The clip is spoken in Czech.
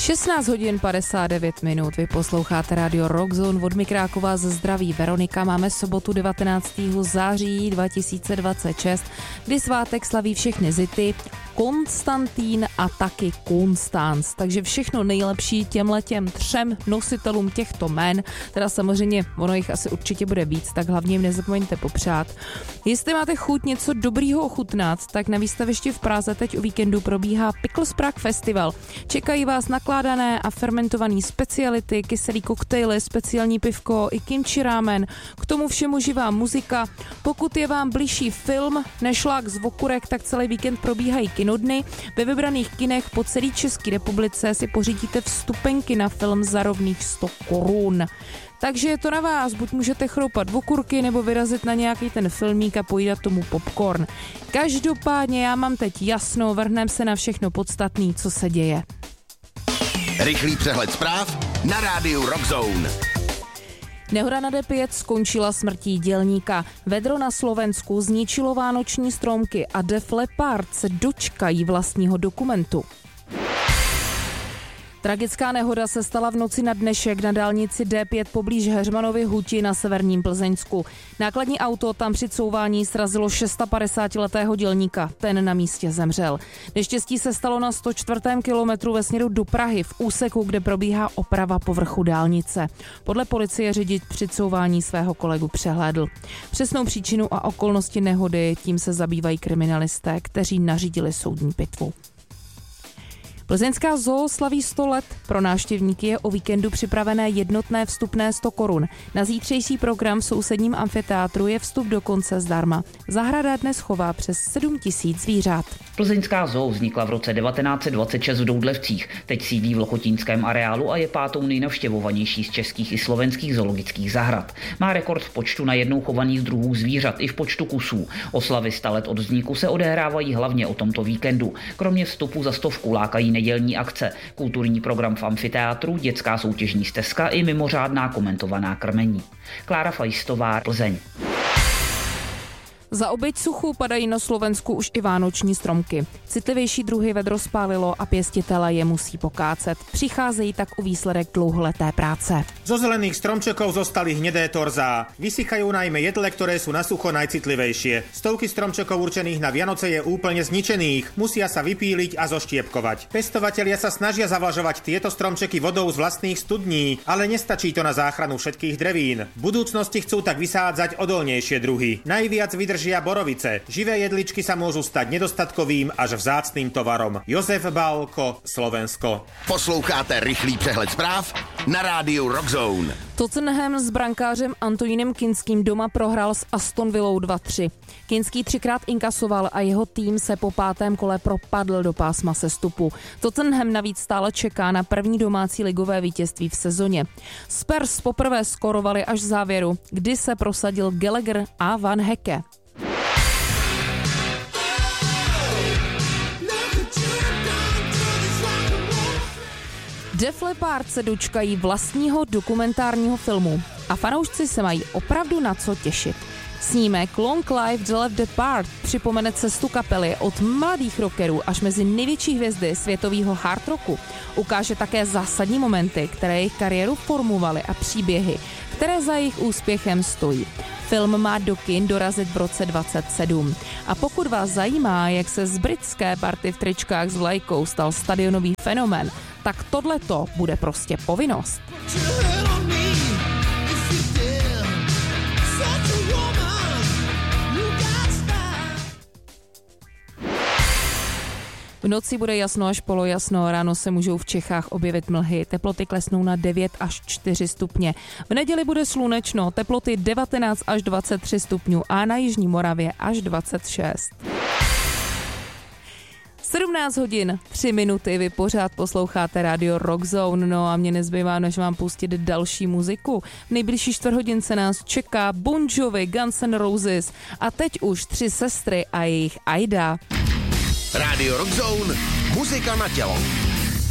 16 hodin 59 minut. Vy posloucháte Radio Rockzone. Od Mikrákova ze zdraví Veronika. Máme sobotu 19. září 2026, kdy svátek slaví všechny zity, Konstantín a taky Konstanc. Takže všechno nejlepší těmhletěm třem nositelům těchto jmen. Teda samozřejmě, ono jich asi určitě bude víc, tak hlavně jim nezapomeňte popřát. Jestli máte chuť něco dobrýho ochutnat, tak na výstavišti v Praze teď o víkendu probíhá Pickles Prague Festival. Čekají vás nakládané a fermentované speciality, kyselý koktejly, speciální pivko i kimchi ramen. K tomu všemu živá muzika. Pokud je vám bližší film než šlák z okurek, tak celý víkend probíhají kinodny. Ve vybraných kinech po celé České republice si pořídíte vstupenky na film za rovných 100 korun. Takže je to na vás, buď můžete chroupat okurky nebo vyrazit na nějaký ten filmík a pojídat tomu popcorn. Každopádně já mám teď jasno, vrhneme se na všechno podstatné, co se děje. Rychlý přehled zpráv na rádiu Rockzone. Nehoda na D5 skončila smrtí dělníka. Vedro na Slovensku zničilo vánoční stromky a Def Leppard se dočkají vlastního dokumentu. Tragická nehoda se stala v noci na dnešek na dálnici D5 poblíž Heřmanovy Huti na severním Plzeňsku. Nákladní auto tam při couvání srazilo 56letého dělníka. Ten na místě zemřel. Neštěstí se stalo na 104. kilometru ve směru do Prahy v úseku, kde probíhá oprava povrchu dálnice. Podle policie řidič při couvání svého kolegu přehlédl. Přesnou příčinu a okolnosti nehody tím se zabývají kriminalisté, kteří nařídili soudní pitvu. Plzeňská zoo slaví 100 let. Pro návštěvníky je o víkendu připravené jednotné vstupné 100 korun. Na zítřejší program v sousedním amfiteátru je vstup dokonce zdarma. Zahrada dnes chová přes 7 000 zvířat. Plzeňská zoo vznikla v roce 1926 v Doudlevcích. Teď sídlí v Lochotínském areálu a je pátou nejnavštěvovanější z českých i slovenských zoologických zahrad. Má rekord v počtu najednou chovaných druhů zvířat i v počtu kusů. Oslavy 100 let od vzniku se odehrávají hlavně o tomto víkendu. Kromě vstupu za 100 lákají nedělní akce, kulturní program v amfiteátru, dětská soutěžní stezka i mimořádná komentovaná krmení. Klára Fajstová, Plzeň. Za oběť suchu padají na Slovensku už i vánoční stromky. Citlivější druhy vedro spálilo a pěstitele je musí pokácet. Přicházejí tak o výsledek dlouholeté práce. Zo zelených stromčekov zostali hnedé torzá. Vysychajú najmä jedle, ktoré sú na sucho najcitlivejšie. Stovky stromčekov určených na Vianoce je úplne zničených. Musia sa vypíliť a zoštiepkovať. Pestovatelia sa snažia zavlažovať tieto stromčeky vodou z vlastných studní, ale nestačí to na záchranu všetkých drevín. V budúcnosti chcú tak vysádzať odolnejšie druhy. Najviac vydržia borovice. Živé jedličky sa môžu stať nedostatkovým až vzácným tovarom. Jozef Bálko, Slovensko. Posloucháte rychlý přehled zpráv na rádiu Rockzone. Tottenham s brankářem Antonínem Kinským doma prohrál s Aston Villou 2-3. Kinský 3krát inkasoval a jeho tým se po 5. kole propadl do pásma sestupu. Tottenham navíc stále čeká na první domácí ligové vítězství v sezóně. Spurs poprvé skorovali až v závěru, kdy se prosadil Gallagher a Van Hecke. Def Leppard se dočkají vlastního dokumentárního filmu a fanoušci se mají opravdu na co těšit. Snímek Long Live the Left Depart připomene cestu kapely od mladých rockerů až mezi největší hvězdy světového hard rocku. Ukáže také zásadní momenty, které jejich kariéru formovaly a příběhy, které za jejich úspěchem stojí. Film má do kin dorazit v roce 2027. A pokud vás zajímá, jak se z britské party v tričkách s vlajkou stal stadionový fenomén, tak tohleto bude prostě povinnost. V noci bude jasno až polojasno, ráno se můžou v Čechách objevit mlhy, teploty klesnou na 9 až 4 stupně. V neděli bude slunečno, teploty 19 až 23 stupňů a na jižní Moravě až 26. 17 hodin, 3 minuty, vy pořád posloucháte Radio Rockzone, no a mě nezbývá, než vám pustit další muziku. V nejbližší čtvrthodince nás čeká Bon Jovi, Guns N' Roses a teď už 3 sestry a jejich Aida. Radio Rockzone, muzika na tělo.